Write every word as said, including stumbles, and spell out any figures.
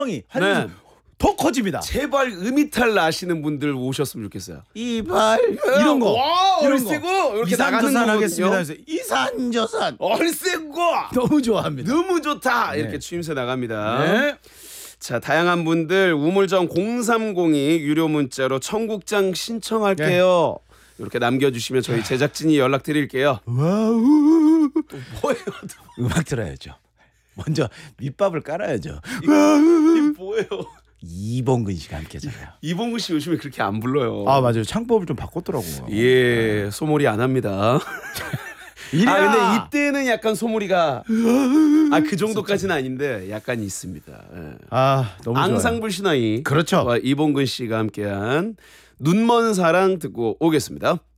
이 하면서 네. 더 커집니다. 제발 음이탈 나시는 분들 오셨으면 좋겠어요. 이발 이런 거 와, 이런 얼씨구 이렇게 나가는 이산저산 거거든요. 하겠습니다. 그래서 이산저산 얼씨구 너무 좋아합니다. 너무 좋다. 네. 이렇게 추임새 나갑니다. 네. 자, 다양한 분들 우물정 공삼공이 유료 문자로 청국장 신청할게요. 이렇게 남겨주시면 저희 제작진이 연락드릴게요. 와우. 또 뭐예요? 음악 들어야죠. 먼저 밑밥을 깔아야죠. 이 뭐예요? 이봉근 씨가 함께잖아요. 이봉구 씨 요즘에 그렇게 안 불러요. 아 맞아요. 창법을 좀 바꿨더라고요. 예, 소몰이 안 합니다. 이리야. 아 근데 이때는 약간 소몰이가 아 그 정도까지는 아닌데 약간 있습니다. 예. 아 너무 좋아요. 앙상블 신화이 그렇죠. 이봉근 씨가 함께한 눈먼 사랑 듣고 오겠습니다.